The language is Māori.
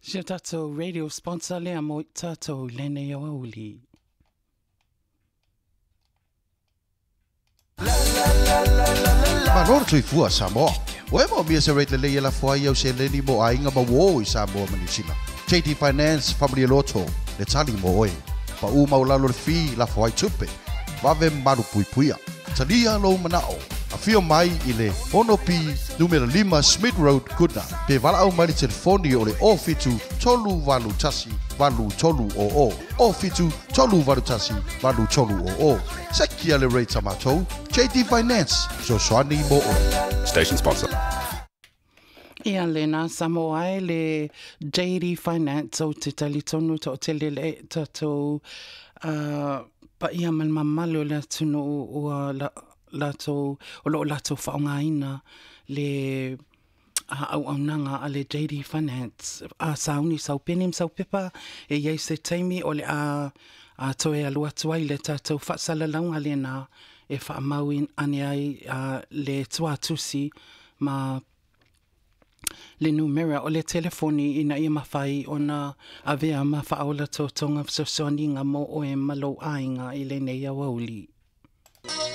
Sia tātou radio sponsor lea mo i tātou lene o auli. Manor tui fua Samoa. Oe mo mia se rate le la foi au se leni mo ainga ma wo i Samoa manisila. JD Finance Family Lotto le tali mo oe. Pa u mau lalo le fi la foi tupe. Vave maru pui puia. Talia lo manao. A fio mai i le Honopi numero 5 Smith Road Kuna. Pe vala au mani telefoni o le ofitu tolu valu tasi valu tolu o. Ofitu tolu valu tasi valu tolu o. Sekia le rate tamatou. JD Finance. So swani mo o. Station sponsor. Ia lena Samoa le JD Finance o te talitonu to te lele tātou pa ia malmamalo le tunu o lato o lo lato whaongaina le au nanga a le JD Finance a sauni sau penim sau pepa e iei se teimi o le a toe alua tuai le tātou whaasala launga lena e whaamauin ane ai le tuatusi ma le numera o le telefoni ina ia mawhai o na avea ma whaola tō tonga sosoaninga mo o e malo ainga i le nei awauli.